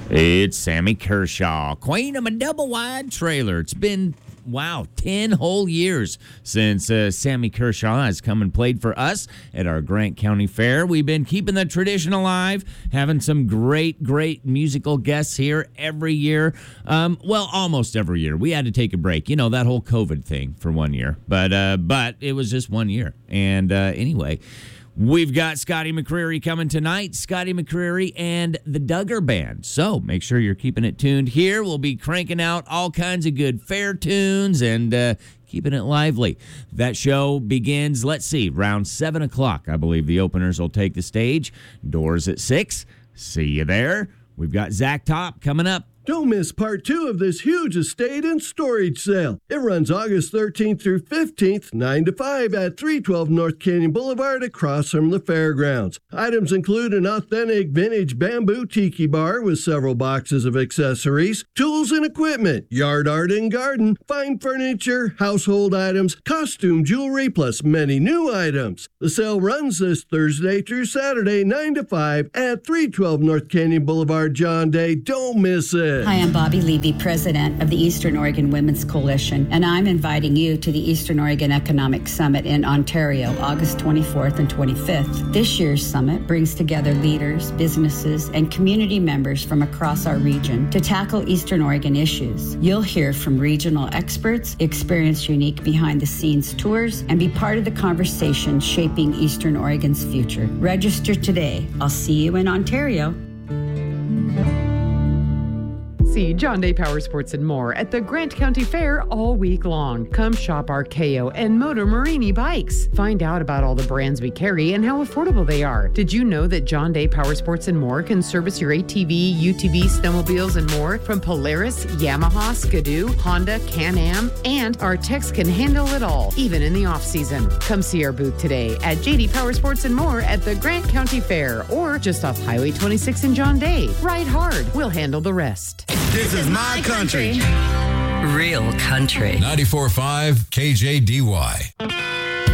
It's Sammy Kershaw, queen of a double-wide trailer. It's been, 10 whole years since Sammy Kershaw has come and played for us at our Grant County Fair. We've been keeping the tradition alive, having some great musical guests here every year. Almost every year. We had to take a break. You know, that whole COVID thing for 1 year. But it was just 1 year. And anyway, we've got Scotty McCreery coming tonight. Scotty McCreery and the Duggar Band. So make sure you're keeping it tuned here. We'll be cranking out all kinds of good fair tunes and keeping it lively. That show begins, around 7 o'clock. I believe the openers will take the stage. Doors at 6. See you there. We've got Zach Top coming up. Don't miss part 2 of this huge estate and storage sale. It runs August 13th through 15th, 9 to 5 at 312 North Canyon Boulevard across from the fairgrounds. Items include an authentic vintage bamboo tiki bar with several boxes of accessories, tools and equipment, yard art and garden, fine furniture, household items, costume jewelry, plus many new items. The sale runs this Thursday through Saturday, 9 to 5 at 312 North Canyon Boulevard, John Day. Don't miss it. Hi, I'm Bobby Levy, president of the Eastern Oregon Women's Coalition, and I'm inviting you to the Eastern Oregon Economic Summit in Ontario, August 24th and 25th. This year's summit brings together leaders, businesses, and community members from across our region to tackle Eastern Oregon issues. You'll hear from regional experts, experience unique behind-the-scenes tours, and be part of the conversation shaping Eastern Oregon's future. Register today. I'll see you in Ontario. See John Day Power Sports and more at the Grant County Fair all week long. Come shop our KO and Moto Marini bikes. Find out about all the brands we carry and how affordable they are. Did you know that John Day Power Sports and more can service your ATV, UTV, snowmobiles, and more from Polaris, Yamaha, Skidoo, Honda, Can-Am, and our techs can handle it all, even in the off-season. Come see our booth today at JD Power Sports and more at the Grant County Fair or just off Highway 26 in John Day. Ride hard. We'll handle the rest. This is my country. Real country. 94.5 KJDY.